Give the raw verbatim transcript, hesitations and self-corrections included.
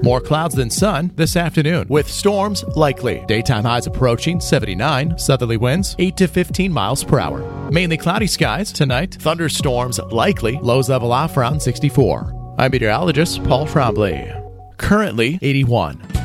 More clouds than sun this afternoon, with storms likely. Daytime highs approaching seventy-nine, southerly winds eight to fifteen miles per hour. Mainly cloudy skies tonight, thunderstorms likely, lows level off around sixty-four. I'm meteorologist Paul Trombley. Currently eighty-one.